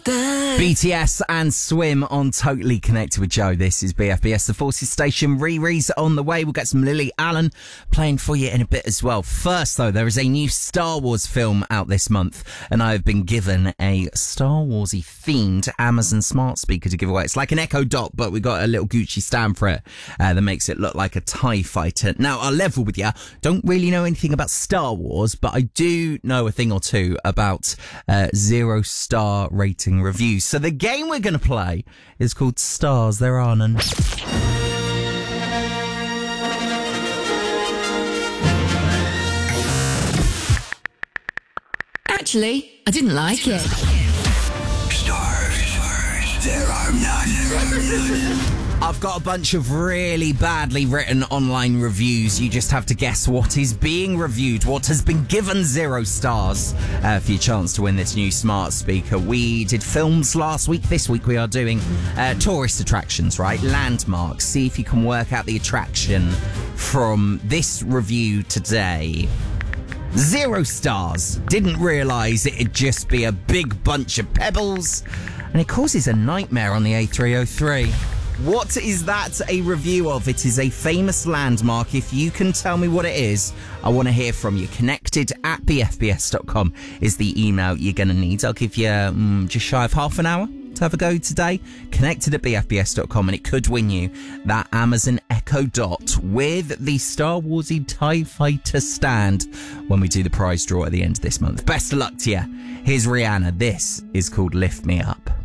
BTS and Swim on Totally Connected with Joe. This is BFBS, the Forces Station. Riri's on the way. We'll get some Lily Allen playing for you in a bit as well. First, though, there is a new Star Wars film out this month, and I have been given a Star Warsy themed Amazon smart speaker to give away. It's like an Echo Dot, but we got a little Gucci stand for it that makes it look like a TIE fighter. Now, I'll level with you. Don't really know anything about Star Wars, but I do know a thing or two about 0-star rating reviews. So the game we're going to play is called Stars There Are None. Actually, I didn't like it. Stars there are none. I've got a bunch of really badly written online reviews. You just have to guess what is being reviewed, what has been given 0 stars for your chance to win this new smart speaker. We did films last week. This week we are doing tourist attractions, right? Landmarks. See if you can work out the attraction from this review today. 0 stars. Didn't realise it'd just be a big bunch of pebbles, and it causes a nightmare on the A303. What is that a review of? It is a famous landmark. If you can tell me what it is, I want to hear from you. connected@bfbs.com is the email you're going to need. I'll give you just shy of half an hour to have a go today. Connected@bfbs.com, and it could win you that Amazon Echo Dot with the Star Warsy TIE Fighter stand when we do the prize draw at the end of this month. Best of luck to you. Here's Rihanna. This is called Lift Me Up.